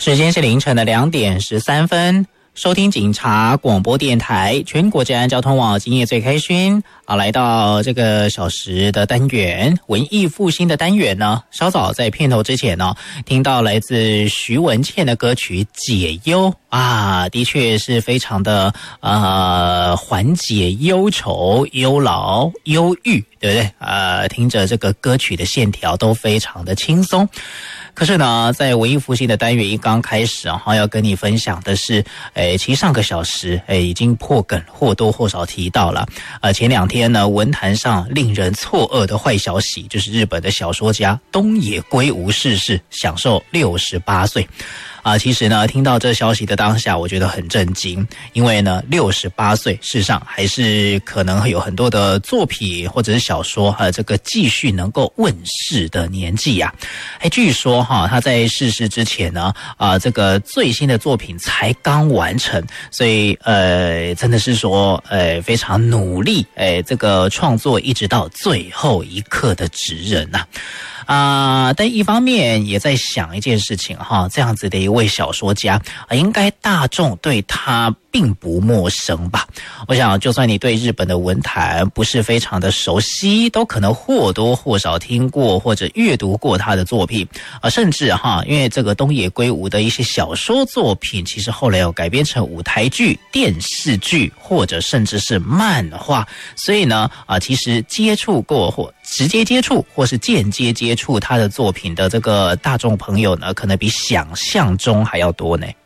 时间是凌晨的2点13分，收听警察广播电台全国治安交通网今夜最开勋来到这个小时的单元文艺复兴的单元呢，稍早在片头之前呢，听到来自徐文倩的歌曲《解忧》啊，的确是非常的缓解忧愁、忧劳、忧郁，对不对？听着这个歌曲的线条都非常的轻松。可是呢，在文艺复兴的单元一刚开始要跟你分享的是，其实上个小时已经破梗或多或少提到了，前2天呢，文坛上令人错愕的坏消息，就是日本的小说家东野圭吾逝世，享受68岁。其实呢，听到这消息的当下，我觉得很震惊，因为呢，68岁，事实上还是可能有很多的作品或者是小说，这个继续能够问世的年纪呀。据说他在逝世之前呢，这个最新的作品才刚完成，所以真的是说，非常努力，这个创作一直到最后一刻的职人呐。但一方面也在想一件事情这样子的一位小说家，应该大众对他并不陌生吧。我想就算你对日本的文坛不是非常的熟悉，都可能或多或少听过或者阅读过他的作品，甚至因为这个东野圭吾的一些小说作品其实后来有改编成舞台剧、电视剧或者甚至是漫画，所以呢其实接触过或直接接触或是间接接触他的作品的这个大众朋友呢，可能比想象中还要多呢。